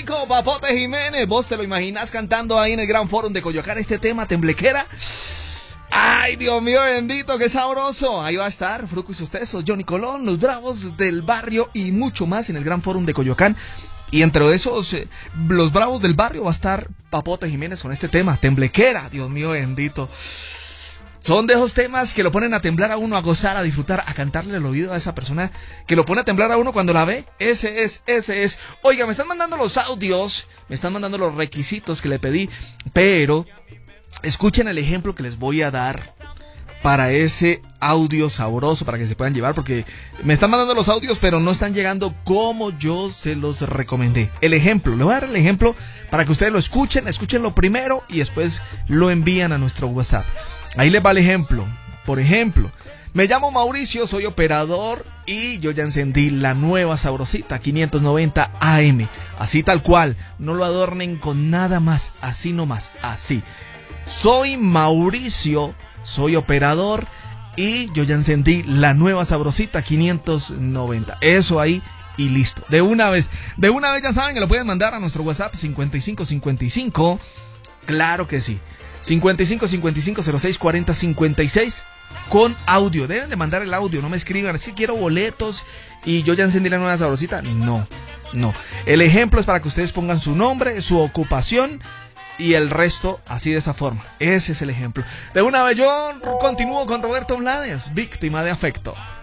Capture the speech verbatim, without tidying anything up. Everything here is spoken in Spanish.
Rico, Papote Jiménez. ¿Vos te lo imaginás cantando ahí en el Gran Fórum de Coyoacán este tema, Temblequera? Ay, Dios mío bendito, qué sabroso. Ahí va a estar Fruco y sus tesos, Johnny Colón, los Bravos del Barrio y mucho más en el Gran Fórum de Coyoacán. Y entre esos, eh, los Bravos del Barrio va a estar Papote Jiménez con este tema, Temblequera. Dios mío bendito. Son de esos temas que lo ponen a temblar a uno, a gozar, a disfrutar, a cantarle al oído a esa persona que lo pone a temblar a uno cuando la ve. Ese es, ese es. Oiga, me están mandando los audios, me están mandando los requisitos que le pedí, pero escuchen el ejemplo que les voy a dar para ese audio sabroso, para que se puedan llevar, porque me están mandando los audios, pero no están llegando como yo se los recomendé. El ejemplo, le voy a dar el ejemplo para que ustedes lo escuchen, escúchenlo primero y después lo envían a nuestro WhatsApp. Ahí les va el ejemplo. Por ejemplo, me llamo Mauricio, soy operador y yo ya encendí la nueva sabrosita quinientos noventa A M. Así tal cual, no lo adornen con nada más, así nomás, así. Soy Mauricio, soy operador y yo ya encendí la nueva sabrosita quinientos noventa. Eso ahí y listo. De una vez, de una vez ya saben que lo pueden mandar a nuestro WhatsApp cincuenta y cinco cincuenta y cinco. Claro que sí. cincuenta y cinco cincuenta y cinco cero seis cuarenta cincuenta y seis con audio. Deben de mandar el audio, no me escriban, es que quiero boletos y yo ya encendí la nueva sabrosita. No, no. El ejemplo es para que ustedes pongan su nombre, su ocupación y el resto así de esa forma. Ese es el ejemplo. De una vez yo continúo con Roberto Blades, víctima de afecto.